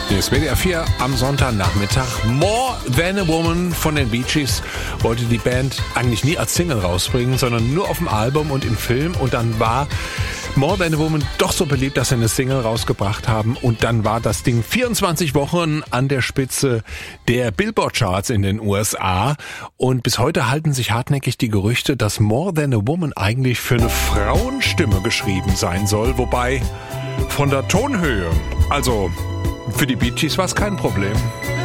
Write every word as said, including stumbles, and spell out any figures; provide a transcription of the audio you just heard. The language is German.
Hier ist W D R vier am Sonntagnachmittag. More Than a Woman von den Bee Gees wollte die Band eigentlich nie als Single rausbringen, sondern nur auf dem Album und im Film. Und dann war More Than a Woman doch so beliebt, dass sie eine Single rausgebracht haben. Und dann war das Ding vierundzwanzig Wochen an der Spitze der Billboard-Charts in den U S A. Und bis heute halten sich hartnäckig die Gerüchte, dass More Than a Woman eigentlich für eine Frauenstimme geschrieben sein soll. Wobei von der Tonhöhe, also für die Bee Gees war es kein Problem.